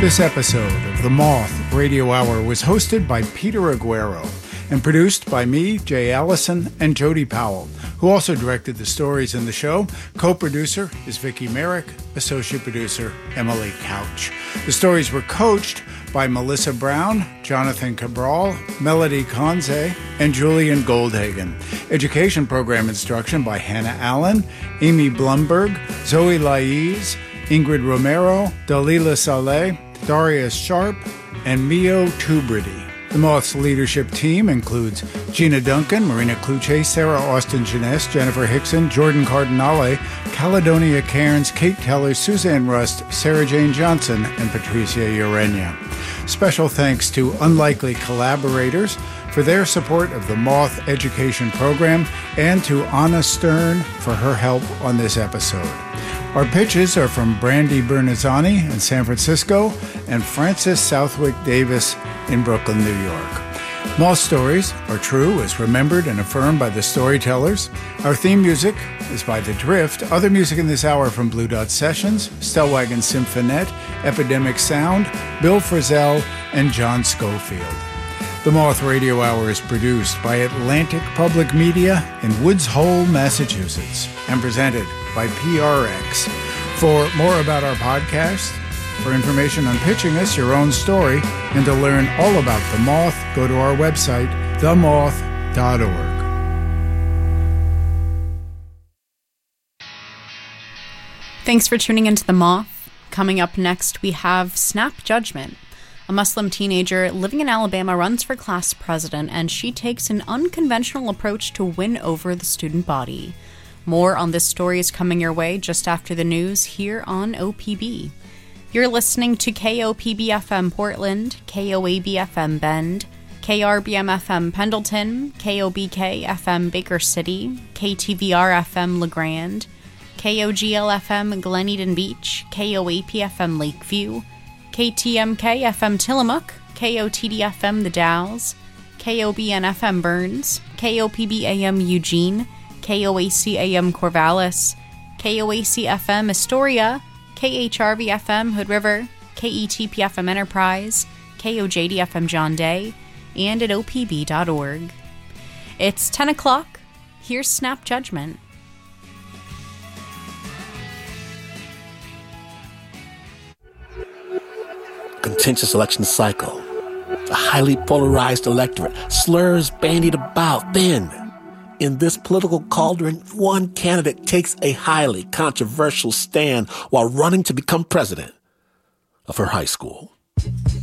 This episode of The Moth Radio Hour was hosted by Peter Aguero and produced by me, Jay Allison, and Jody Powell, who also directed the stories in the show. Co-producer is Vicki Merrick, associate producer Emily Couch. The stories were coached by Melissa Brown, Jonathan Cabral, Melody Conze, and Julian Goldhagen. Education program instruction by Hannah Allen, Amy Blumberg, Zoe Laiz, Ingrid Romero, Dalila Saleh, Darius Sharp, and Mio Tubrity. The Moth's leadership team includes Gina Duncan, Marina Kluche, Sarah Austin Jeunesse, Jennifer Hickson, Jordan Cardinale, Caledonia Cairns, Kate Teller, Suzanne Rust, Sarah Jane Johnson, and Patricia Urenia. Special thanks to unlikely collaborators for their support of the Moth Education Program and to Anna Stern for her help on this episode. Our pitches are from Brandy Bernazzani in San Francisco and Frances Southwick Davis in Brooklyn, New York. Moth stories are true as remembered and affirmed by the storytellers. Our theme music is by The Drift. Other music in this hour from Blue Dot Sessions, Stellwagen Symphonette, Epidemic Sound, Bill Frisell, and John Schofield. The Moth Radio Hour is produced by Atlantic Public Media in Woods Hole, Massachusetts, and presented by PRX. For more about our podcast, for information on pitching us your own story, and to learn all about The Moth, go to our website, themoth.org. Thanks for tuning into The Moth. Coming up next, we have Snap Judgment. A Muslim teenager living in Alabama runs for class president, and she takes an unconventional approach to win over the student body. More on this story is coming your way just after the news here on OPB. You're listening to KOPB-FM Portland, KOAB-FM Bend, KRBM-FM Pendleton, KOBK-FM Baker City, KTVR-FM LeGrand, KOGL-FM Glen Eden Beach, KOAP-FM Lakeview, KTMK-FM Tillamook, KOTD-FM The Dalles, KOBN-FM Burns, KOPB-AM Eugene, KOAC-AM Corvallis, KOAC-FM Astoria, KHRV-FM Hood River, KETP-FM Enterprise, KOJD-FM John Day, and at opb.org. It's 10 o'clock. Here's Snap Judgment. Contentious election cycle. A highly polarized electorate. Slurs bandied about. Then, in this political cauldron, one candidate takes a highly controversial stand while running to become president of her high school.